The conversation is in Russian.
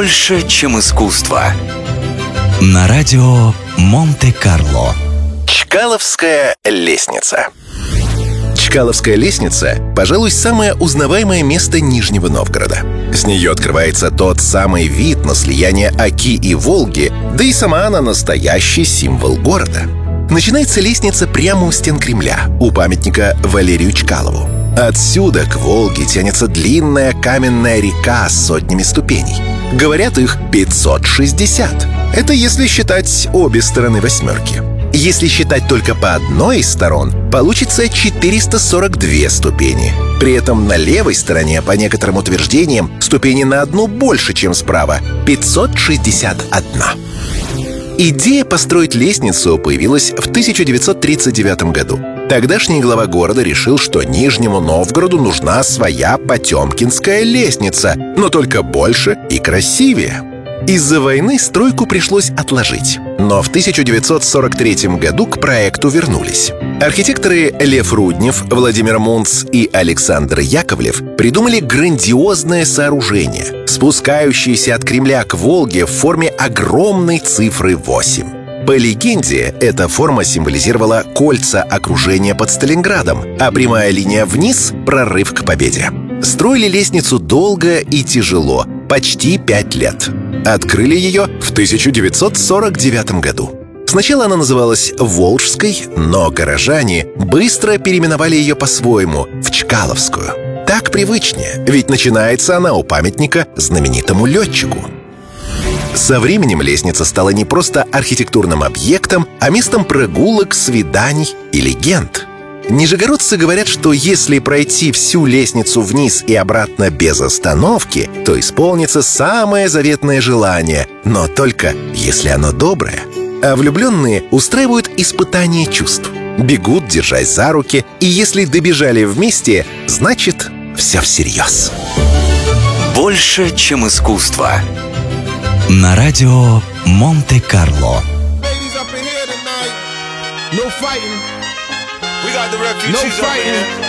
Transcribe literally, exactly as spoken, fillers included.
Больше, чем искусство. На радио Монте-Карло. Чкаловская лестница. Чкаловская лестница, пожалуй, самое узнаваемое место Нижнего Новгорода. С нее открывается тот самый вид на слияние Оки и Волги, да и сама она настоящий символ города. Начинается лестница прямо у стен Кремля, у памятника Валерию Чкалову. Отсюда к Волге тянется длинная каменная река с сотнями ступеней. Говорят, их пятьсот шестьдесят. Это если считать обе стороны восьмерки. Если считать только по одной из сторон, получится четыреста сорок две ступени. При этом на левой стороне, по некоторым утверждениям, ступени на одну больше, чем справа — пятьсот шестьдесят одна. Идея построить лестницу появилась в тысяча девятьсот тридцать девятом году. Тогдашний глава города решил, что Нижнему Новгороду нужна своя Потемкинская лестница, но только больше и красивее. Из-за войны стройку пришлось отложить, но в тысяча девятьсот сорок третьем году к проекту вернулись. Архитекторы Лев Руднев, Владимир Мунц и Александр Яковлев придумали грандиозное сооружение, спускающееся от Кремля к Волге в форме огромной цифры восемь. По легенде, эта форма символизировала кольца окружения под Сталинградом, а прямая линия вниз — прорыв к победе. Строили лестницу долго и тяжело, почти пять лет. Открыли ее в тысяча девятьсот сорок девятом году. Сначала она называлась Волжской, но горожане быстро переименовали ее по-своему — в Чкаловскую. Так привычнее, ведь начинается она у памятника знаменитому летчику. Со временем лестница стала не просто архитектурным объектом, а местом прогулок, свиданий и легенд. Нижегородцы говорят, что если пройти всю лестницу вниз и обратно без остановки, то исполнится самое заветное желание, но только если оно доброе. А влюбленные устраивают испытание чувств. Бегут, держась за руки, и если добежали вместе, значит, все всерьез. Больше, чем искусство. На радио Монте-Карло. No fighting. We got the refugees no fighting.